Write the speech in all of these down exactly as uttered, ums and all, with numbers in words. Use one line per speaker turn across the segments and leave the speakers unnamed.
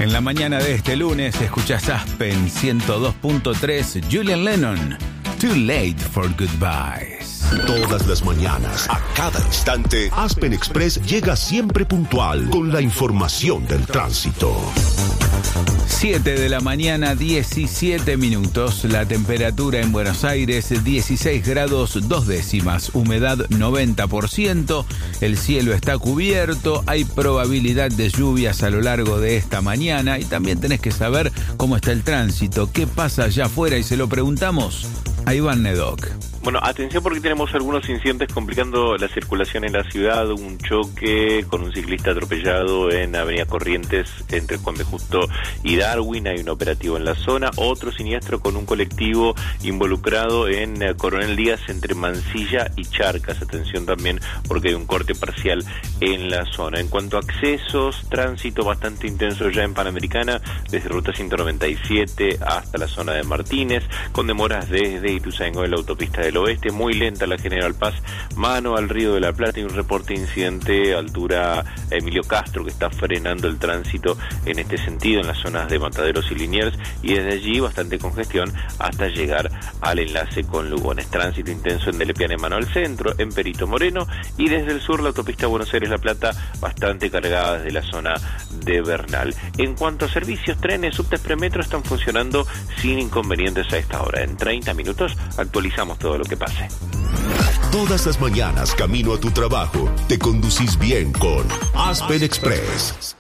En la mañana de este lunes escuchás Aspen ciento dos punto tres, Julian Lennon, Too Late for Goodbyes.
Todas las mañanas, a cada instante, Aspen Express llega siempre puntual con la información del tránsito.
siete de la mañana, diecisiete minutos. La temperatura en Buenos Aires, dieciséis grados dos décimas. Humedad noventa por ciento. El cielo está cubierto. Hay probabilidad de lluvias a lo largo de esta mañana. Y también tenés que saber cómo está el tránsito. ¿Qué pasa allá afuera? Y se lo preguntamos a Iván Nedoc.
Bueno, atención porque tenemos algunos incidentes complicando la circulación en la ciudad. Un choque con un ciclista atropellado en Avenida Corrientes entre Juan B. Justo y Darwin. Hay un operativo en la zona. Otro siniestro con un colectivo involucrado en Coronel Díaz entre Mansilla y Charcas. Atención también porque hay un corte parcial en la zona. En cuanto a accesos, tránsito bastante intenso ya en Panamericana, desde Ruta ciento noventa y siete hasta la zona de Martínez, con demoras desde Ituzaingó en la autopista de del oeste, muy lenta la General Paz, mano al Río de la Plata, y un reporte de incidente altura Emilio Castro que está frenando el tránsito en este sentido en las zonas de Mataderos y Liniers, y desde allí bastante congestión hasta llegar al enlace con Lugones. Tránsito intenso en Delepiane mano al centro, en Perito Moreno, y desde el sur la autopista Buenos Aires-La Plata bastante cargada desde la zona de Bernal. En cuanto a servicios, trenes, subtes, premetro están funcionando sin inconvenientes a esta hora. En treinta minutos actualizamos todo lo que pase.
Todas las mañanas, camino a tu trabajo, te conducís bien con Aspen Express.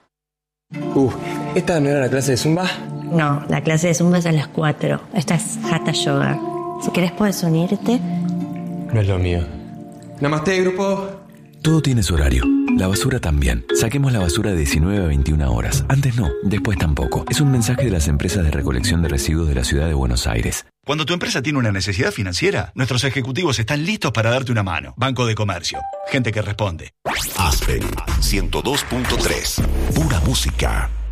Uh, ¿esta no era la clase de Zumba?
No, la clase de Zumba es a las cuatro. Esta es Hatha Yoga. Si querés puedes unirte.
No es lo mío. Namaste, grupo.
Todo tiene su horario. La basura también. Saquemos la basura de diecinueve a veintiuna horas. Antes no, después tampoco. Es un mensaje de las empresas de recolección de residuos de la ciudad de Buenos Aires.
Cuando tu empresa tiene una necesidad financiera, nuestros ejecutivos están listos para darte una mano. Banco de Comercio. Gente que responde.
Aspen ciento dos punto tres. Pura música.